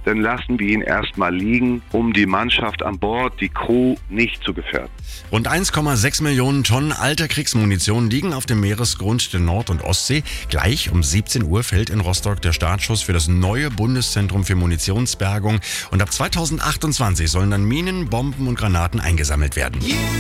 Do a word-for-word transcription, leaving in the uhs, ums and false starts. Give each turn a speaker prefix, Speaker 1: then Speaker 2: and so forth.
Speaker 1: dann lassen wir ihn erstmal liegen, um die Mannschaft an Bord, die Crew, nicht zu gefährden.
Speaker 2: Rund eins Komma sechs Millionen Tonnen alter Kriegsmunition liegen auf dem Meeresgrund der Nord- und Ostsee. Gleich um siebzehn Uhr fällt in Rostock der Startschuss für das neue Bundeszentrum für Munitionsbergung. Und ab zweitausendachtundzwanzig sollen dann Minen, Bomben und Granaten eingesammelt werden.